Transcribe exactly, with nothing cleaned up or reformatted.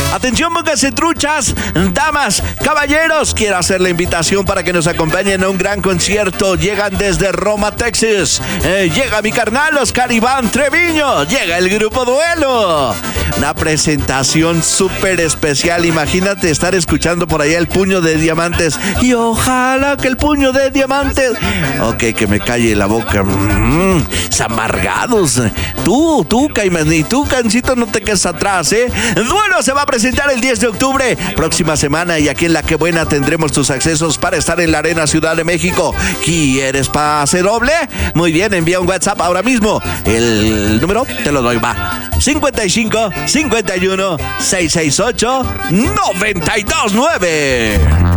Atención, pónganse truchas, damas, caballeros. Quiero hacer la invitación para que nos acompañen a un gran concierto. Llegan desde Roma, Texas. Eh, llega mi carnal Oscar Iván Treviño. Llega el grupo Duelo. Una presentación súper especial. Imagínate estar escuchando por allá el Puño de Diamantes. Y ojalá que el Puño de Diamantes. Ok, que me calle la boca. Mm, amargados. Tú, tú, Caimán, y tú, Cancito, no te quedes atrás, ¿eh? Duelo se va a presentar el diez de octubre, próxima semana, y aquí en La Que Buena tendremos tus accesos para estar en la Arena Ciudad de México. ¿Quieres pase doble? Muy bien, envía un WhatsApp ahora mismo. El número te lo doy, va. cincuenta y cinco, cincuenta y uno, seiscientos sesenta y ocho, noventa y dos nueve.